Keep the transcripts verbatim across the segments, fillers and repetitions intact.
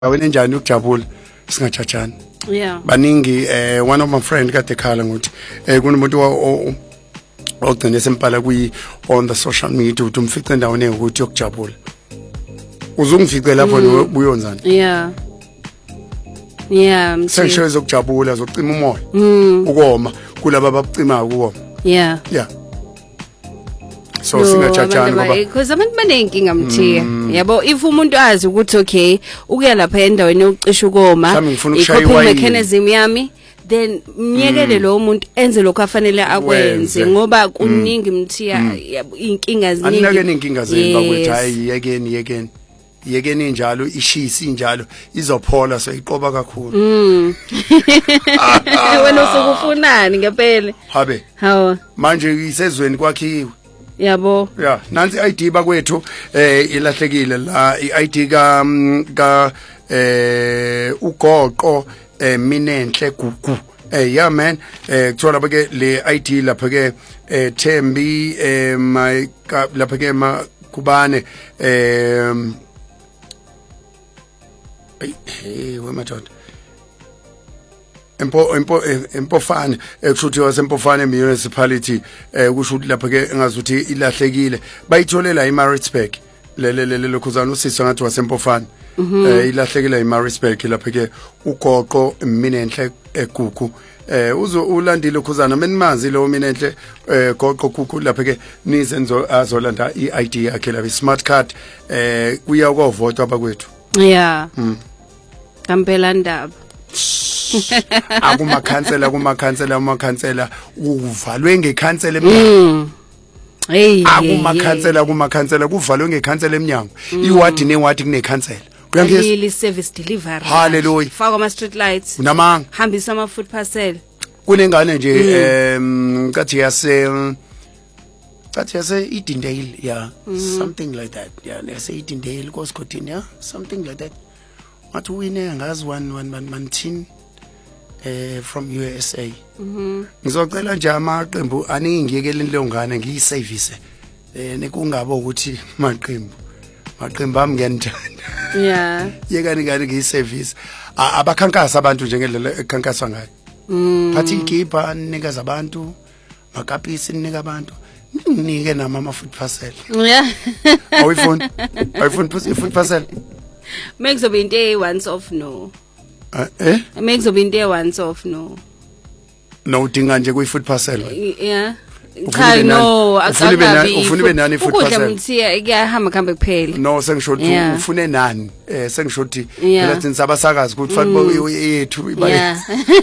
awena njani ukujabula singajajana. Yeah. Baningi eh one of my friend kade khala ukuthi eh kunomuntu ogcine sempala kuyi on the social media uthi umfice endaweni ukuthi yokujabula. Uzungifice lapho buyonzana. Yeah. Yeah, mthi. Sengisho ezokujabula zokucima umoya. Mm. Ukoma kulabo abakucima ukoma. Yeah. Yeah. So singajajana ngoba because abantu banenkinga mthi yabo if umuntu azi ukuthi okay ukuya lapha endaweni yokucisha ukoma i-coping mechanism yami then mnyekele lo umuntu enze lokho afanele akwenze ngoba kuningi mthi inkinga ziningi anake inkinga zeni bakwethu hayi yekeni yekeni yekeni njalo ishisi njalo izophola so iqoba kakhulu. Mm. Wena usukufunani ngempela habe hawo manje isezweni kwakhiwe yabo yeah nansi I D bakwethu eh ilahlekile la I D ka ka eh ugoqo eh minenhle gugu eh yeah man eh kuthola bake le I D lapha ke eh Thembi eh my lapha ke ma kubane eh hey wemadoda empo empo empofane ekuthi wasempofane municipality eh kusho ukuthi lapha ke engazuthi ilahlekile bayitholela eMaritzburg lele lele lokhuzana usisi ngathi wasempofane eh ilahlekile eMaritzburg lapha ke ugoqo minenhle egugu eh uzo ulandile lokhuzana menimanzi lo minenhle eh goqo gugu lapha ke nizenzo azolanda iI D yakhe la smart card eh kuya ukuvota bakwethu. Yeah. Kampela ndaba akuma cancela kuma cancela uma cancela uvalwe ngekhansela eminyango. Hey akuma cancela kuma cancela kuvalwe ngekhansela eminyango iwadi newadi kunekhansela kuyangizwa service delivery hallelujah faka ama street lights unamanga hambisa ama food parcel kunengane nje em kathi yase kathi yase Edendale yeah something like that yeah yase Edendale koskotini yeah something like that wathi wine ngazi one one man team eh from U S A. Mhm. Ngizocela nje amaqembu aningiyekele leyo ngane ngiyiservice eh nekungaba ukuthi maqembu maqembu ami ngiyanithanda. Yeah. Yekani ngane ngiyiservice abakhankasa abantu njengelela ekhankaswa ngayo. Mhm. Phathi igipa nikeza abantu makapisi ninika abantu nginike nama ama food parcel. Yeah. Awufuni awufuni food parcel. Makes up in day once off no. Uh, eh? Makes up in day once off no. No udinga nje kuyi food parcel. Yeah. Cha no akabi. Ufuna be nani food parcel? Ukudla mthiya kuyahamba kuhambe kuphela. No sengisho ukuthi ufune nani? Eh sengisho ukuthi phela thina sabasakazi ukuthi fanele yethu ibaye.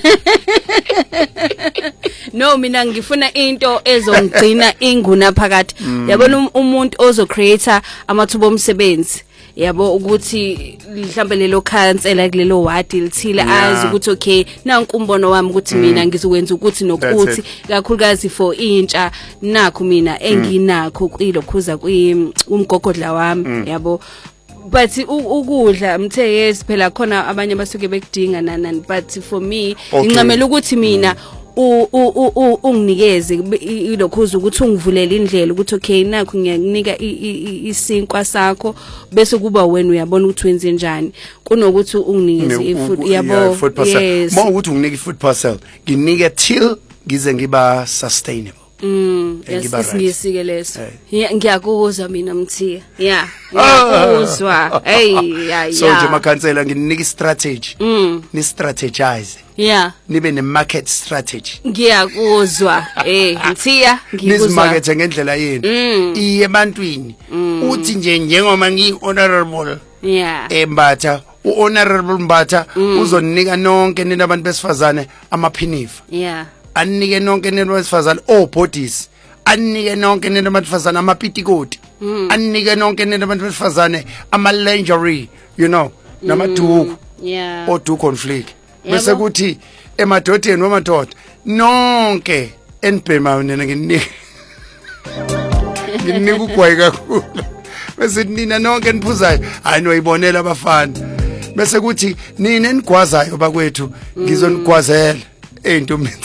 No mina ngifuna into ezongcina inguna phakathi. Yabona umuntu ozo creator amathuba omsebenzi. Yabo ukuthi mhlambe lelo cancela kulelo wadi lithile azi ukuthi okay nanku umbono wami ukuthi mina ngizokwenza ukuthi nokuthi kakhulukazi for intsha nakho mina enginakho kwilokhuza umgogodla wami yabo but ukudla mthe yes phela khona abanye basuke bekudinga nanani but for me incamela ukuthi mina u unginikeze ilokhuza ukuthi ungivulele indlela ukuthi okay nakho ngiyakunika isinkwa sakho bese kuba wena uyabona ukuthi wenze njani kunokuthi unginikeze ifood yabo yes uma ukuthi unginike ifood parcel nginike till ngize ngiba sustainable. Mm yes ngisike leso ngiyakuzwa mina mthiya yeah ngiyakuzwa hey yeah so nje makhansela nginika istrategy ni strategize yeah nibe ne market strategy ngiyakuzwa eh mthiya ngikuzwa nimarket ngendlela yenu iye ebantwini uthi nje njengoma ngi honorable yeah embatha uhonorable Mbatha uzonika nonke nina abantu besifazane amaphinifa yeah anike nonke nina besifazane o bodies anike nonke nina besifazane amapitikoti anike nonke nina besifazane ama lingerie you know namaduku yeah o do conflict bese kuthi emadodeni wamadoda nonke enibhema nina nginike nginike ugwayi kakhulu bese nina nonke niphuzayo hayi noyibonela abafana bese kuthi nina enigwazayo bakwethu ngizonigwazela eintombi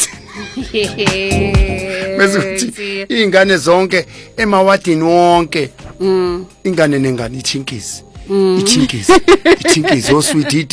bese kuthi ingane zonke emawadini wonke ingane nengane ithinkisi ithinkizi ithinkizi osweet